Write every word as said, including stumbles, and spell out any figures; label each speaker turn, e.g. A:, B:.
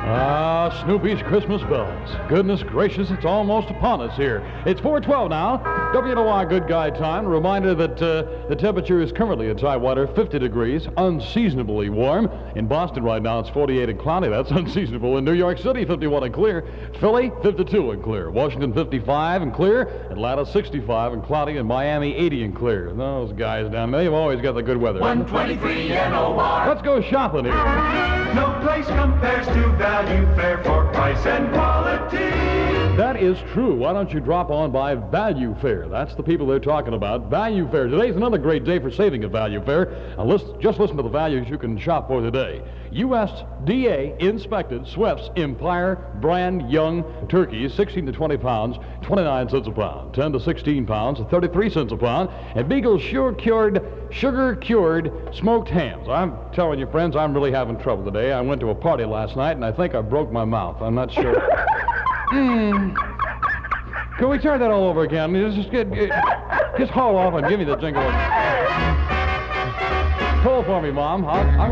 A: Ah, Snoopy's Christmas bells. Goodness gracious, it's almost upon us here. It's four twelve now. W N O R Good Guy time. A reminder that uh, the temperature is currently in Tidewater, fifty degrees, unseasonably warm. In Boston right now, it's forty-eight and cloudy. That's unseasonable. In New York City, fifty-one and clear. Philly, fifty-two and clear. Washington, fifty-five and clear. Atlanta, sixty-five and cloudy. And Miami, eighty and clear. Those guys down there, they've always got the good weather.
B: one twenty-three N O R.
A: Let's go shopping here.
B: No place compares to Value Fair for price and quality.
A: That is true. Why don't you drop on by Value Fair? That's the people they're talking about. Value Fair. Today's another great day for saving at Value Fair. Now, listen, just listen to the values you can shop for today. U S D A inspected Swift's Empire brand young turkeys, sixteen to twenty pounds, twenty-nine cents a pound. ten to sixteen pounds, thirty-three cents a pound. And Beagle sure cured, sugar cured smoked hams. I'm telling you, friends, I'm really having trouble today. I went to a party last night and I think I broke my mouth. I'm not sure. Mm. Can we try that all over again? Just get, just haul off and give me the jingle. Pull for me, Mom. I'm, I'm